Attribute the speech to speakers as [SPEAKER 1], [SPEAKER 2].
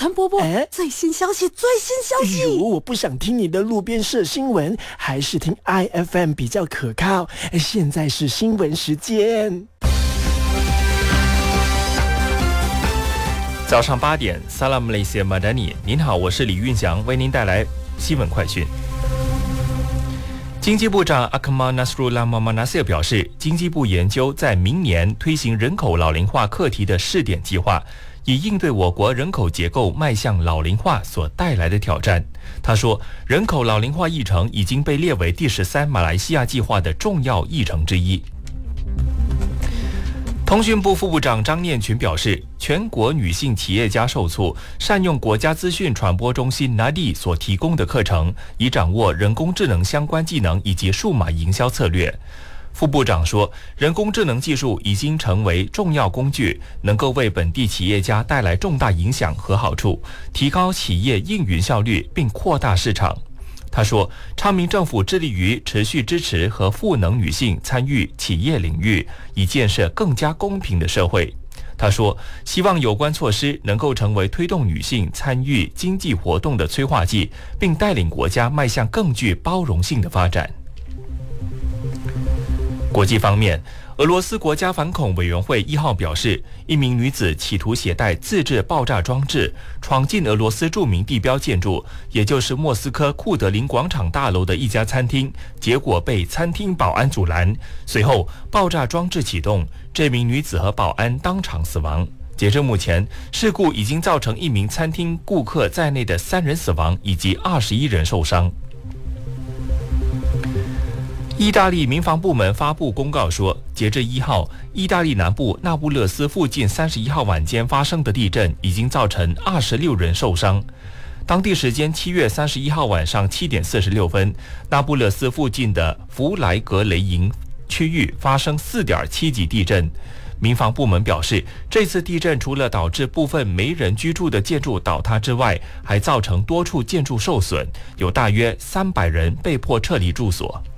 [SPEAKER 1] 陈伯伯，最新消息！
[SPEAKER 2] 我不想听你的路边社新闻，还是听 IFM 比较可靠。现在是新闻时间。
[SPEAKER 3] 早上8点 ，Salam Malaysia Madani， 您好，我是李运祥，为您带来新闻快讯。经济部长 Akmal Nasrullah Muhammad Nasir 表示，经济部研究在明年推行人口老龄化课题的试点计划，以应对我国人口结构迈向老龄化所带来的挑战。他说，人口老龄化议程已经被列为第13马来西亚计划的重要议程之一。通讯部副部长张念群表示，全国女性企业家受促善用国家资讯传播中心 NADI 所提供的课程，以掌握人工智能相关技能以及数码营销策略。副部长说，人工智能技术已经成为重要工具，能够为本地企业家带来重大影响和好处，提高企业运营效率并扩大市场。他说，昌明政府致力于持续支持和赋能女性参与企业领域，以建设更加公平的社会。他说，希望有关措施能够成为推动女性参与经济活动的催化剂，并带领国家迈向更具包容性的发展。国际方面，俄罗斯国家反恐委员会1号表示，一名女子企图携带自制爆炸装置闯进俄罗斯著名地标建筑，也就是莫斯科库德林广场大楼的一家餐厅，结果被餐厅保安阻拦。随后，爆炸装置启动，这名女子和保安当场死亡。截至目前，事故已经造成1名餐厅顾客在内的3人死亡，以及21人受伤。意大利民防部门发布公告说，截至1号，意大利南部那不勒斯附近31号晚间发生的地震已经造成26人受伤。当地时间7月31号晚上7点46分，那不勒斯附近的弗莱格雷营区域发生4.7级地震。民防部门表示，这次地震除了导致部分没人居住的建筑倒塌之外，还造成多处建筑受损，有大约300人被迫撤离住所。